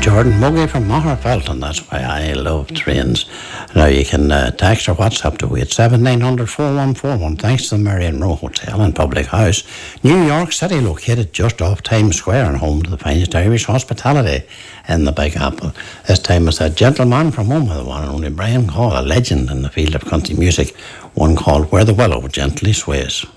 Jordan Muggy from Maherfelt, and that's why I love trains. Now you can text or WhatsApp to 879004141. Thanks to the Marion Row Hotel and Public House, New York City, located just off Times Square and home to the finest Irish hospitality in the Big Apple. This time it's a gentleman from home with the one and only Brian Call, a legend in the field of country music, one called Where the Willow Gently Sways.